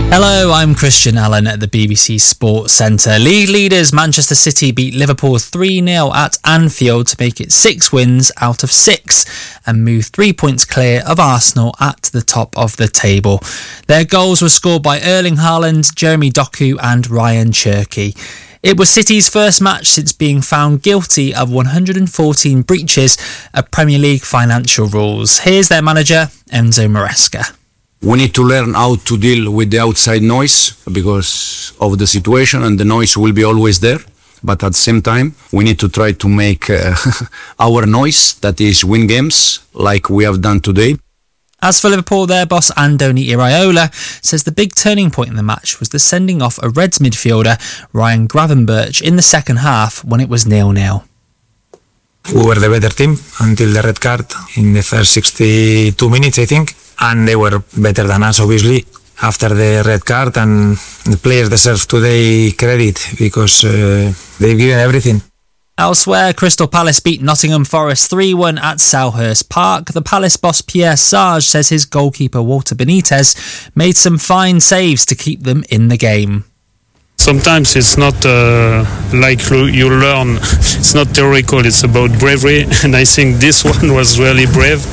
Hello, I'm Christian Allen at the BBC Sports Centre. League leaders Manchester City beat Liverpool 3-0 at Anfield to make it 6 wins out of 6 and move 3 points clear of Arsenal at the top of the table. Their goals were scored by Erling Haaland, Jeremy Doku and Ryan Cherki. It was City's first match since being found guilty of 114 breaches of Premier League financial rules. Here's their manager, Enzo Maresca. We need to learn how to deal with the outside noise because of the situation, and the noise will be always there. But at the same time, we need to try to make our noise, that is win games, like we have done today. As for Liverpool, their boss Andoni Iraola says the big turning point in the match was the sending off a Reds midfielder, Ryan Gravenberch, in the second half when it was 0-0. We were the better team until the red card in the first 62 minutes, I think. And they were better than us, obviously, after the red card. And the players deserve today credit because they've given everything. Elsewhere, Crystal Palace beat Nottingham Forest 3-1 at Selhurst Park. The Palace boss Pierre Sage says his goalkeeper Walter Benitez made some fine saves to keep them in the game. Sometimes it's not like you learn, it's not theoretical, it's about bravery, and I think this one was really brave.